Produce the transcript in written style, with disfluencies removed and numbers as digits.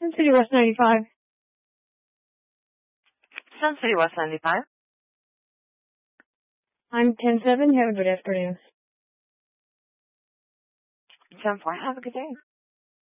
Sun City West 95. Sun City West 95. I'm 10-7. Have a good afternoon. 10-4. Have a good day.